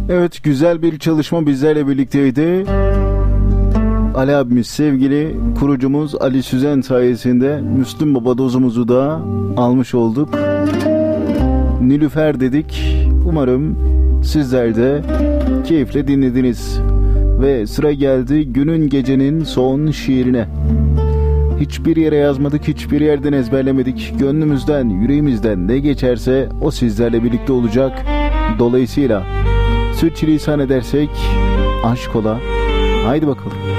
Evet, güzel bir çalışma bizlerle birlikteydi. Ali abimiz, sevgili kurucumuz Ali Süzen sayesinde Müslüm Baba dozumuzu da almış olduk. Nilüfer dedik. Umarım sizler de keyifle dinlediniz. Ve sıra geldi günün gecenin son şiirine. Hiçbir yere yazmadık, hiçbir yerden ezberlemedik. Gönlümüzden, yüreğimizden ne geçerse o sizlerle birlikte olacak. Dolayısıyla sürçülisan edersek aşk ola. Haydi bakalım.